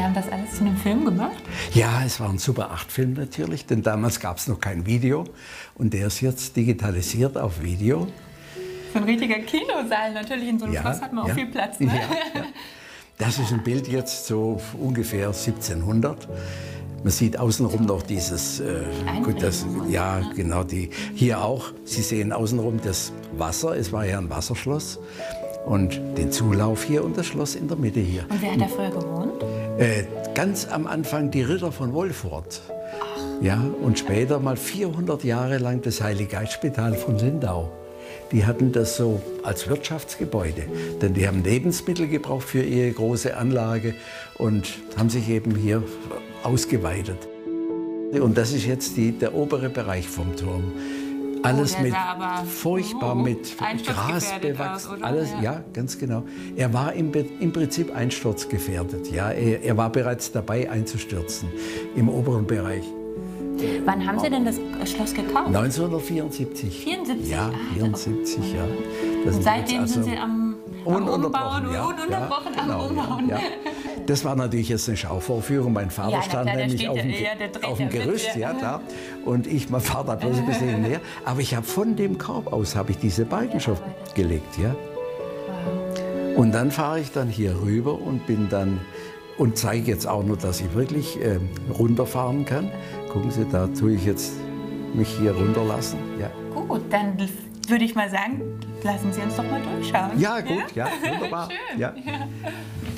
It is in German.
haben das alles zu einem Film gemacht? Ja, es war ein Super 8-Film natürlich, denn damals gab es noch kein Video. Und der ist jetzt digitalisiert auf Video. So ein richtiger Kinosaal natürlich. In so einem Schloss hat man auch viel Platz. Ne? Ja. Das ist ein Bild jetzt so ungefähr 1700. Man sieht außenrum noch dieses, ja genau, hier auch. Sie sehen außenrum das Wasser, es war ja ein Wasserschloss. Und den Zulauf hier und das Schloss in der Mitte hier. Und wer hat da früher gewohnt? Ganz am Anfang die Ritter von Wolfurt. Ja, und später mal 400 Jahre lang das Heiliggeistspital von Lindau. Die hatten das so als Wirtschaftsgebäude, denn die haben Lebensmittel gebraucht für ihre große Anlage und haben sich eben hier ausgeweitet. Und das ist jetzt der obere Bereich vom Turm. Alles furchtbar mit Gras bewachsen. Alles, ja, ganz genau. Er war im Prinzip einsturzgefährdet. Ja, er war bereits dabei einzustürzen im oberen Bereich. Wann haben Sie denn das Schloss gekauft? 1974. 74? Ja, 74, ja. Und seitdem sind Sie am Umbauen, ununterbrochen am Umbauen. Ja. Das war natürlich jetzt eine Schauvorführung. Mein Vater stand nämlich auf dem Gerüst, ja klar. Und mein Vater hat bloß ein bisschen näher. Aber ich habe von dem Korb aus diese Balken schon gelegt, ja. Und dann fahre ich dann hier rüber und zeige jetzt auch noch, dass ich wirklich runterfahren kann. Gucken Sie, da tue ich jetzt mich hier runterlassen. Ja. Gut, dann würde ich mal sagen, lassen Sie uns doch mal durchschauen. Ja, gut, ja, wunderbar. Schön. Ja.